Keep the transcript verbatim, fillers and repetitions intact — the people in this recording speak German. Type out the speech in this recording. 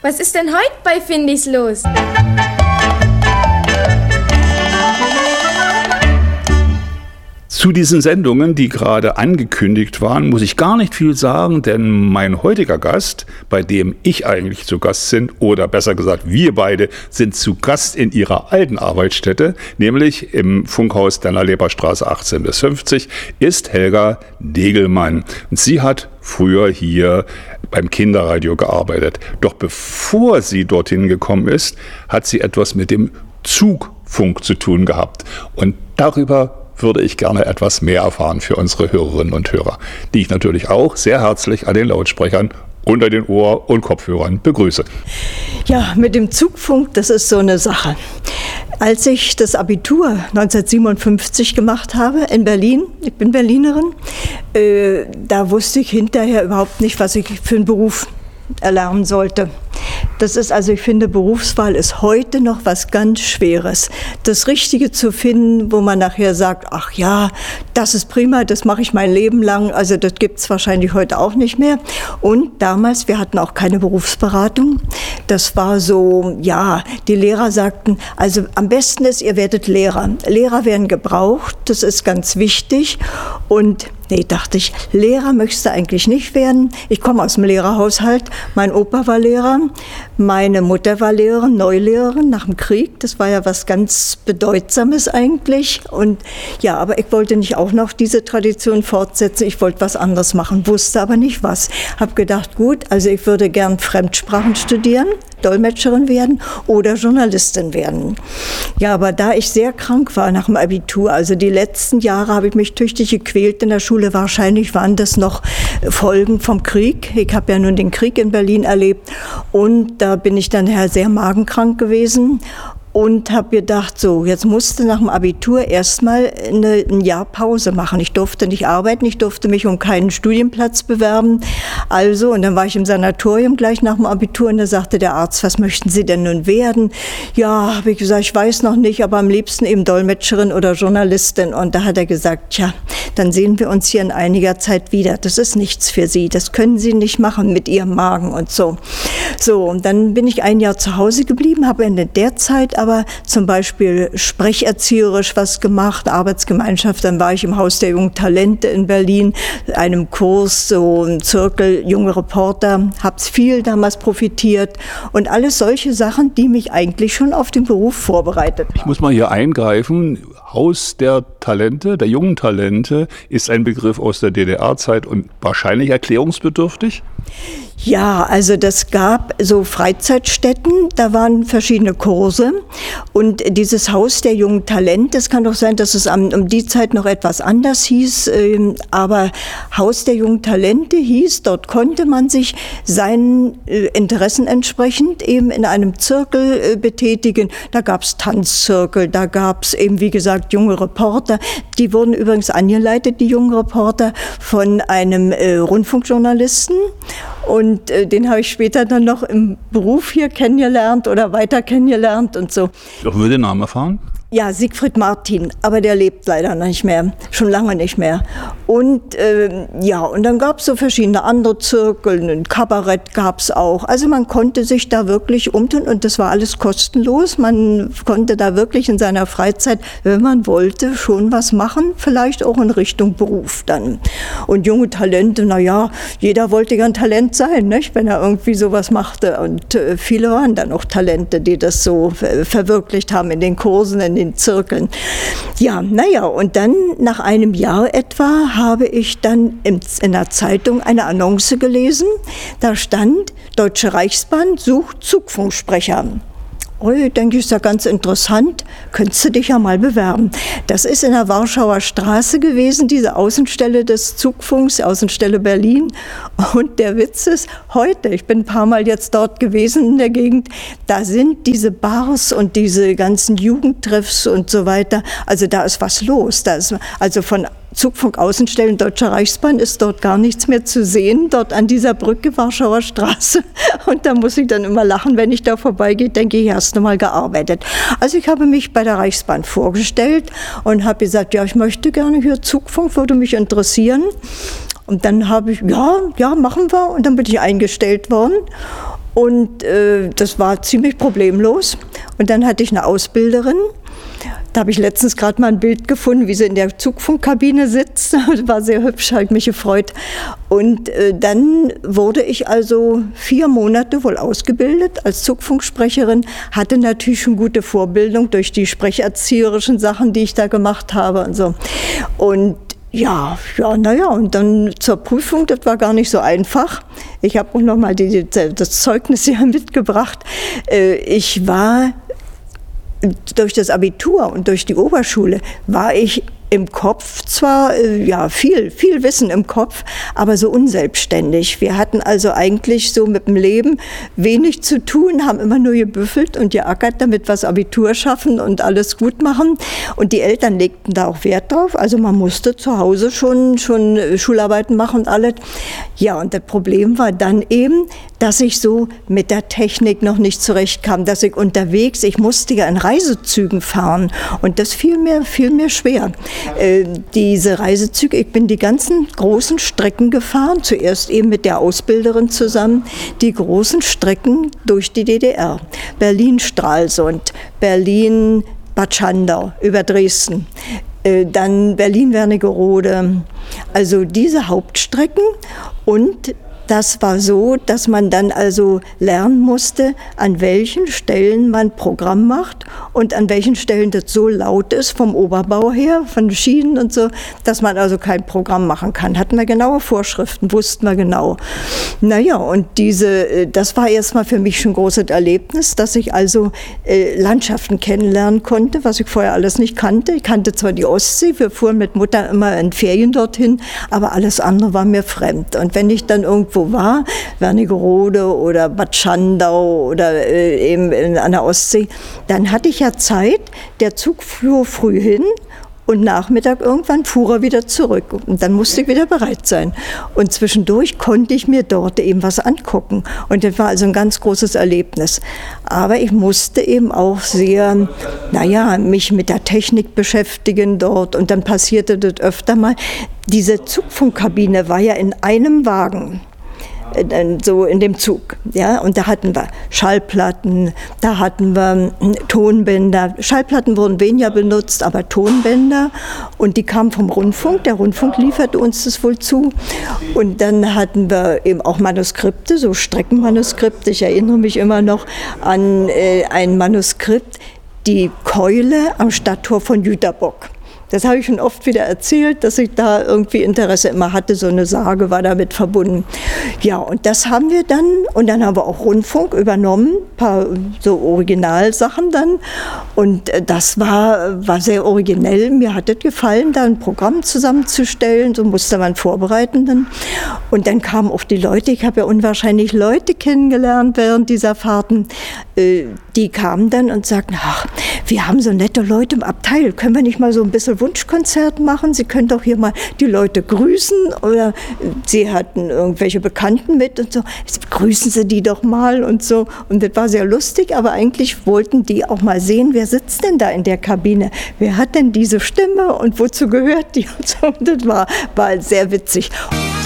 Was ist denn heute bei Findis los? Zu diesen Sendungen, die gerade angekündigt waren, muss ich gar nicht viel sagen, denn mein heutiger Gast, bei dem ich eigentlich zu Gast bin, oder besser gesagt, wir beide sind zu Gast in ihrer alten Arbeitsstätte, nämlich im Funkhaus der Leberstraße achtzehn bis fünfzig, ist Helga Degelmann. Und sie hat früher hier beim Kinderradio gearbeitet. Doch bevor sie dorthin gekommen ist, hat sie etwas mit dem Zugfunk zu tun gehabt. Und darüber würde ich gerne etwas mehr erfahren für unsere Hörerinnen und Hörer, die ich natürlich auch sehr herzlich an den Lautsprechern unter den Ohr- und Kopfhörern begrüße. Ja, mit dem Zugfunk, das ist so eine Sache. Als ich das Abitur neunzehnhundertsiebenundfünfzig gemacht habe in Berlin, ich bin Berlinerin, äh, da wusste ich hinterher überhaupt nicht, was ich für einen Beruf erlernen sollte. Das ist also, ich finde, Berufswahl ist heute noch was ganz Schweres. Das Richtige zu finden, wo man nachher sagt, ach ja, das ist prima, das mache ich mein Leben lang. Also das gibt es wahrscheinlich heute auch nicht mehr. Und damals, wir hatten auch keine Berufsberatung. Das war so, ja, die Lehrer sagten, also am besten ist, ihr werdet Lehrer. Lehrer werden gebraucht, das ist ganz wichtig. Und nee, dachte ich, Lehrer möchtest du eigentlich nicht werden. Ich komme aus dem Lehrerhaushalt. Mein Opa war Lehrer, meine Mutter war Lehrerin, Neulehrerin nach dem Krieg. Das war ja was ganz Bedeutsames eigentlich. Und ja, aber ich wollte nicht auch noch diese Tradition fortsetzen. Ich wollte was anderes machen, wusste aber nicht was. Habe gedacht, gut, also ich würde gern Fremdsprachen studieren, Dolmetscherin werden oder Journalistin werden. Ja, aber da ich sehr krank war nach dem Abitur, also die letzten Jahre habe ich mich tüchtig gequält in der Schule. Wahrscheinlich waren das noch Folgen vom Krieg. Ich habe ja nun den Krieg in Berlin erlebt und da bin ich dann sehr magenkrank gewesen. Und habe gedacht, so, jetzt musste nach dem Abitur erstmal eine, ein Jahr Pause machen. Ich durfte nicht arbeiten, ich durfte mich um keinen Studienplatz bewerben. Also, und dann war ich im Sanatorium gleich nach dem Abitur und da sagte der Arzt, was möchten Sie denn nun werden? Ja, habe ich gesagt, ich weiß noch nicht, aber am liebsten eben Dolmetscherin oder Journalistin. Und da hat er gesagt, tja, dann sehen wir uns hier in einiger Zeit wieder. Das ist nichts für Sie, das können Sie nicht machen mit Ihrem Magen und so. So, und dann bin ich ein Jahr zu Hause geblieben, habe in der Zeit aber zum Beispiel sprecherzieherisch was gemacht, Arbeitsgemeinschaft. Dann war ich im Haus der jungen Talente in Berlin, einem Kurs, so ein Zirkel, junge Reporter, habe viel damals profitiert und alles solche Sachen, die mich eigentlich schon auf den Beruf vorbereitet haben. Ich muss mal hier eingreifen. Haus der Talente, der jungen Talente, ist ein Begriff aus der D D R-Zeit und wahrscheinlich erklärungsbedürftig? Ja, also das gab so Freizeitstätten, da waren verschiedene Kurse und dieses Haus der jungen Talente, es kann doch sein, dass es um, um die Zeit noch etwas anders hieß, äh, aber Haus der jungen Talente hieß, dort konnte man sich seinen äh, Interessen entsprechend eben in einem Zirkel äh, betätigen. Da gab es Tanzzirkel, da gab es eben, wie gesagt, junge Reporter. Die wurden übrigens angeleitet, die jungen Reporter, von einem äh, Rundfunkjournalisten. Und äh, den habe ich später dann noch im Beruf hier kennengelernt oder weiter kennengelernt und so. Dürfen wir den Namen erfahren? Ja, Siegfried Martin, aber der lebt leider nicht mehr, schon lange nicht mehr. Und äh, ja, und dann gab es so verschiedene andere Zirkel, ein Kabarett gab es auch. Also man konnte sich da wirklich umtun und das war alles kostenlos. Man konnte da wirklich in seiner Freizeit, wenn man wollte, schon was machen, vielleicht auch in Richtung Beruf dann. Und junge Talente, naja, jeder wollte ja ein Talent sein, nicht, wenn er irgendwie sowas machte. Und äh, viele waren dann auch Talente, die das so äh, verwirklicht haben in den Kursen, in den Zirkeln. Ja, naja, und dann nach einem Jahr etwa habe ich dann in, in der Zeitung eine Annonce gelesen. Da stand, Deutsche Reichsbahn sucht Zugfunksprecher. Oh, denke ich, ist ja ganz interessant, könntest du dich ja mal bewerben. Das ist in der Warschauer Straße gewesen, diese Außenstelle des Zugfunks, Außenstelle Berlin. Und der Witz ist, heute, ich bin ein paar Mal jetzt dort gewesen in der Gegend, da sind diese Bars und diese ganzen Jugendtreffs und so weiter, also da ist was los. Da ist also von Zugfunk Außenstellen Deutscher Reichsbahn ist dort gar nichts mehr zu sehen, dort an dieser Brücke Warschauer Straße. Und da muss ich dann immer lachen, wenn ich da vorbeigehe, denke ich, hast du mal gearbeitet. Also ich habe mich bei der Reichsbahn vorgestellt und habe gesagt, ja, ich möchte gerne hier Zugfunk, würde mich interessieren. Und dann habe ich, ja, ja, machen wir. Und dann bin ich eingestellt worden. Und äh, das war ziemlich problemlos. Und dann hatte ich eine Ausbilderin. Da habe ich letztens gerade mal ein Bild gefunden, wie sie in der Zugfunkkabine sitzt. Das war sehr hübsch, habe mich gefreut. Und äh, dann wurde ich also vier Monate wohl ausgebildet als Zugfunksprecherin, hatte natürlich schon gute Vorbildung durch die sprecherzieherischen Sachen, die ich da gemacht habe und so. Und Ja, ja, naja, und dann zur Prüfung, das war gar nicht so einfach. Ich habe auch noch mal die, die, das Zeugnis hier mitgebracht. Ich war durch das Abitur und durch die Oberschule, war ich im Kopf zwar, ja, viel, viel Wissen im Kopf, aber so unselbstständig. Wir hatten also eigentlich so mit dem Leben wenig zu tun, haben immer nur gebüffelt und geackert, damit wir das Abitur schaffen und alles gut machen. Und die Eltern legten da auch Wert drauf. Also man musste zu Hause schon, schon Schularbeiten machen und alles. Ja, und das Problem war dann eben, dass ich so mit der Technik noch nicht zurechtkam, dass ich unterwegs, ich musste ja in Reisezügen fahren und das fiel mir, fiel mir schwer. Äh, diese Reisezüge, ich bin die ganzen großen Strecken gefahren, zuerst eben mit der Ausbilderin zusammen, die großen Strecken durch die D D R. Berlin-Stralsund, Berlin-Bad Schandau über Dresden, äh, dann Berlin-Wernigerode, also diese Hauptstrecken. Und das war so, dass man dann also lernen musste, an welchen Stellen man Programm macht und an welchen Stellen das so laut ist vom Oberbau her, von den Schienen und so, dass man also kein Programm machen kann. Hatten wir genaue Vorschriften, wussten wir genau. Naja, und diese, das war erstmal für mich schon ein großes Erlebnis, dass ich also äh, Landschaften kennenlernen konnte, was ich vorher alles nicht kannte. Ich kannte zwar die Ostsee, wir fuhren mit Mutter immer in Ferien dorthin, aber alles andere war mir fremd. Und wenn ich dann irgendwo wo war, Wernigerode oder Bad Schandau oder äh, eben in, an der Ostsee, dann hatte ich ja Zeit, der Zug fuhr früh hin und Nachmittag irgendwann fuhr er wieder zurück und dann musste ich wieder bereit sein. Und zwischendurch konnte ich mir dort eben was angucken und das war also ein ganz großes Erlebnis. Aber ich musste eben auch sehr, naja, mich mit der Technik beschäftigen dort und dann passierte das öfter mal. Diese Zugfunkkabine war ja in einem Wagen. So in dem Zug, ja, und da hatten wir Schallplatten, da hatten wir Tonbänder. Schallplatten wurden weniger benutzt, aber Tonbänder und die kamen vom Rundfunk. Der Rundfunk lieferte uns das wohl zu und dann hatten wir eben auch Manuskripte, so Streckenmanuskripte. Ich erinnere mich immer noch an äh, ein Manuskript, die Keule am Stadttor von Jüterbock. Das habe ich schon oft wieder erzählt, dass ich da irgendwie Interesse immer hatte. So eine Sage war damit verbunden. Ja, und das haben wir dann. Und dann haben wir auch Rundfunk übernommen, ein paar so Originalsachen dann. Und das war, war sehr originell. Mir hat es gefallen, da ein Programm zusammenzustellen. So musste man vorbereiten dann. Und dann kamen auch die Leute. Ich habe ja unwahrscheinlich Leute kennengelernt während dieser Fahrten. Die kamen dann und sagten, ach, wir haben so nette Leute im Abteil. Können wir nicht mal so ein bisschen Wunschkonzert machen? Sie können doch hier mal die Leute grüßen oder sie hatten irgendwelche Bekannten mit und so. Grüßen Sie die doch mal und so. Und das war sehr lustig, aber eigentlich wollten die auch mal sehen, wer sitzt denn da in der Kabine? Wer hat denn diese Stimme und wozu gehört die? Und so. Und das war, war sehr witzig.